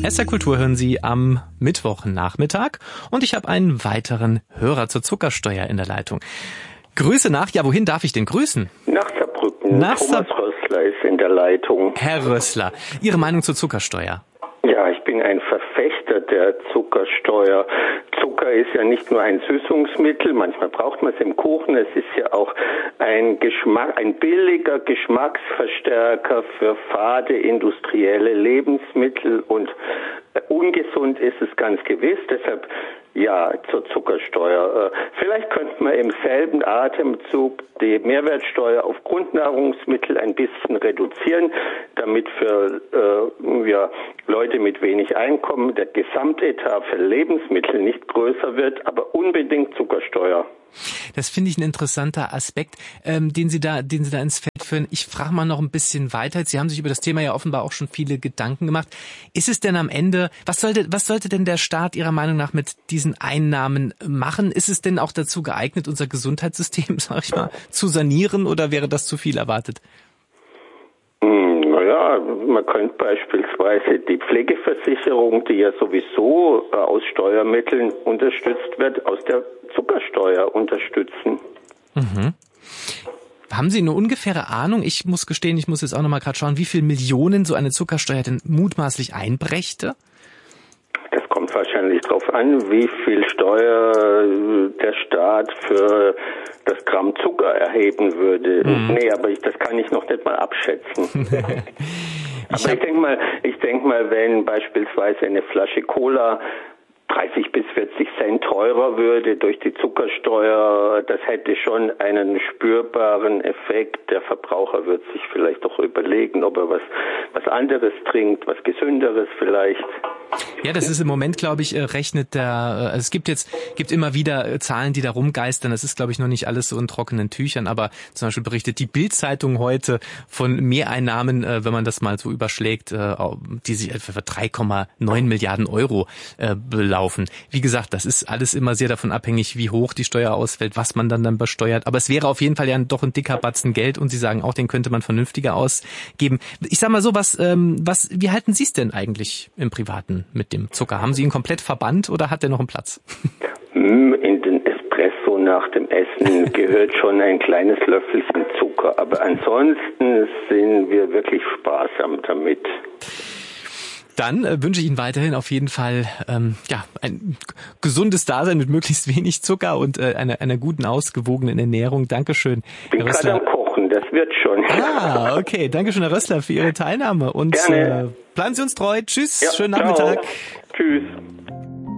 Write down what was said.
SR Kultur hören Sie am Mittwochnachmittag und ich habe einen weiteren Hörer zur Zuckersteuer in der Leitung. Grüße nach, ja, wohin darf ich denn grüßen? Nach Saarbrücken. Thomas Rössler ist in der Leitung. Herr Rössler, Ihre Meinung zur Zuckersteuer? Ja, ich bin ein Verfechter der Zuckersteuer. Zucker ist ja nicht nur ein Süßungsmittel, manchmal braucht man es im Kuchen, es ist ja auch ein billiger Geschmacksverstärker für fade industrielle Lebensmittel und ungesund ist es ganz gewiss, deshalb ja zur Zuckersteuer. Vielleicht könnte man im selben Atemzug die Mehrwertsteuer auf Grundnahrungsmittel ein bisschen reduzieren, damit für Leute mit wenig Einkommen der Gesamtetat für Lebensmittel nicht größer wird, aber unbedingt Zuckersteuer. Das finde ich ein interessanter Aspekt, den Sie da ins Feld führen. Ich frage mal noch ein bisschen weiter. Sie haben sich über das Thema ja offenbar auch schon viele Gedanken gemacht. Ist es denn am Ende, was sollte denn der Staat Ihrer Meinung nach mit diesen Einnahmen machen? Ist es denn auch dazu geeignet, unser Gesundheitssystem, sag ich mal, zu sanieren, oder wäre das zu viel erwartet? Naja, man könnte beispielsweise die Pflegeversicherung, die ja sowieso aus Steuermitteln unterstützt wird, aus der Zuckersteuer unterstützen. Mhm. Haben Sie eine ungefähre Ahnung? Ich muss gestehen, ich muss jetzt auch noch mal gerade schauen, wie viel Millionen so eine Zuckersteuer denn mutmaßlich einbrächte? Das kommt wahrscheinlich darauf an, wie viel Steuer der Staat für das Gramm Zucker erheben würde. Nee, aber das kann ich noch nicht mal abschätzen. Aber ich denke mal, wenn beispielsweise eine Flasche Cola 30 bis 40 Cent teurer würde durch die Zuckersteuer, das hätte schon einen spürbaren Effekt. Der Verbraucher wird sich vielleicht doch überlegen, ob er was anderes trinkt, was Gesünderes vielleicht. Ja, das ist im Moment, glaube ich, es gibt immer wieder Zahlen, die da rumgeistern. Das ist, glaube ich, noch nicht alles so in trockenen Tüchern, aber zum Beispiel berichtet die Bild-Zeitung heute von Mehreinnahmen, wenn man das mal so überschlägt, die sich etwa für 3,9 Milliarden Euro belaufen. Wie gesagt, das ist alles immer sehr davon abhängig, wie hoch die Steuer ausfällt, was man dann besteuert. Aber es wäre auf jeden Fall ja doch ein dicker Batzen Geld, und Sie sagen auch, den könnte man vernünftiger ausgeben. Ich sag mal so, wie halten Sie es denn eigentlich im Privaten mit dem Zucker? Haben Sie ihn komplett verbannt oder hat der noch einen Platz? In den Espresso nach dem Essen gehört schon ein kleines Löffelchen Zucker, aber ansonsten sind wir wirklich sparsam damit. Dann wünsche ich Ihnen weiterhin auf jeden Fall ein gesundes Dasein mit möglichst wenig Zucker und einer guten, ausgewogenen Ernährung. Dankeschön. Ich bin gerade am Kochen, das wird schon. Ah, okay. Dankeschön, Herr Rössler, für Ihre Teilnahme. Und gerne. bleiben Sie uns treu. Tschüss, ja, schönen Nachmittag. Tschüss.